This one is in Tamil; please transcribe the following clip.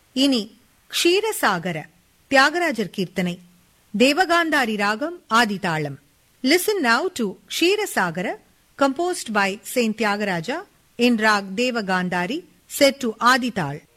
இனி க்ஷீரசாகர தியாகராஜர் கீர்த்தனை, தேவகாந்தாரி ராகம், ஆதிதாளம். Listen now to Ksheerasagara, composed by Saint Tyagaraja in Rag Devagandhari, set to Adital.